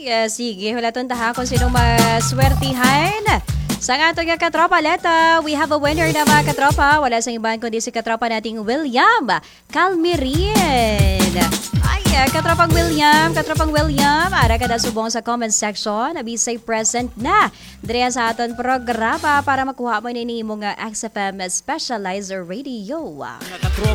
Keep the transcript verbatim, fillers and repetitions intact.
uh, sige, wala tong taha kung sinong maswertihan. Sa nga itong katropa leta, we have a winner na mga katropa. Wala sa iban kundi si katropa nating William Calmirin. Ay, uh, katropang William, katropang William, ara ka na subong sa comment section. Abisay present na. Dre sa aton programa para makuha mo nini mong X F M Specializer Radio.